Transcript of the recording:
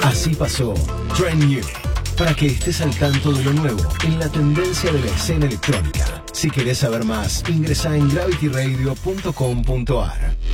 Así pasó Trend New, para que estés al tanto de lo nuevo en la tendencia de la escena electrónica. Si querés saber más, ingresa en gravityradio.com.ar.